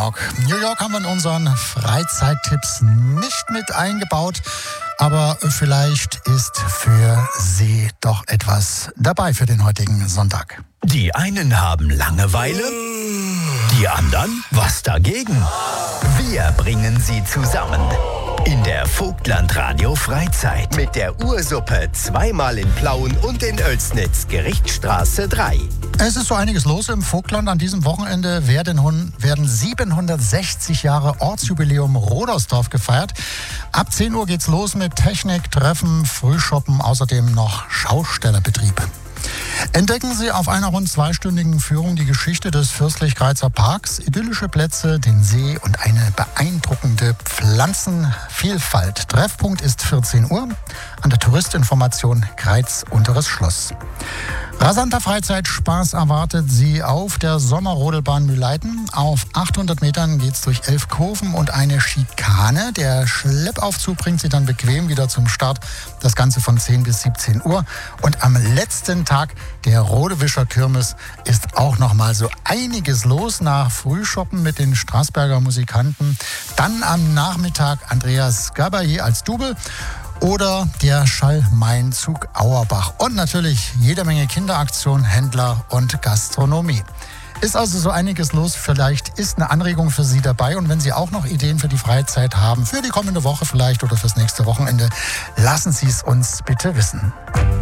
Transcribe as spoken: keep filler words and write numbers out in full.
York. New York haben wir in unseren Freizeittipps nicht mit eingebaut, aber vielleicht ist für Sie doch etwas dabei für den heutigen Sonntag. Die einen haben Langeweile, die anderen was dagegen. Wir bringen sie zusammen in der Vogtland Radio Freizeit mit der Ursuppe zweimal in Plauen und in Oelsnitz, Gerichtsstraße drei. Es ist so einiges los im Vogtland. An diesem Wochenende werden, werden siebenhundertsechzig Jahre Ortsjubiläum Rodersdorf gefeiert. Ab zehn Uhr geht's los mit Technik, Treffen, Frühschoppen, außerdem noch Schaustellerbetrieb. Entdecken Sie auf einer rund zweistündigen Führung die Geschichte des Fürstlich-Greizer Parks, idyllische Plätze, den See und eine beeindruckende Pflanzenvielfalt. Treffpunkt ist vierzehn Uhr an der Touristinformation Greiz Unteres Schloss. Rasanter Freizeitspaß erwartet Sie auf der Sommerrodelbahn Mühleiten. Auf achthundert Metern geht's durch elf Kurven und eine Schikane. Der Schleppaufzug bringt Sie dann bequem wieder zum Start. Das Ganze von zehn bis siebzehn Uhr. Und am letzten Tag der Rodewischer Kirmes ist auch noch mal so einiges los nach Frühschoppen mit den Straßberger Musikanten. Dann am Nachmittag Andreas Gabaye als Double. Oder der Schall-Main-Zug Auerbach. Und natürlich jede Menge Kinderaktion, Händler und Gastronomie. Ist also so einiges los. Vielleicht ist eine Anregung für Sie dabei. Und wenn Sie auch noch Ideen für die Freizeit haben, für die kommende Woche vielleicht oder fürs nächste Wochenende, lassen Sie es uns bitte wissen.